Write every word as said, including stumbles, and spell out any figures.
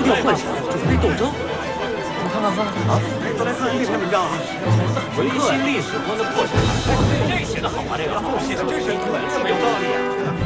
要唤醒准备斗争。我们看看看看啊，都来看这篇文章啊，维新历史观的破产，这写的好啊，这个写的真是一本，这么有道理啊。